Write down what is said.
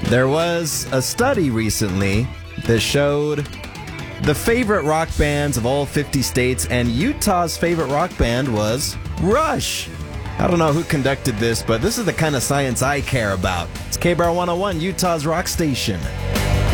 There was a study recently that showed the favorite rock bands of all 50 states, and Utah's favorite rock band was Rush. I don't know who conducted this, but this is the kind of science I care about. It's KBAR 101, Utah's rock station.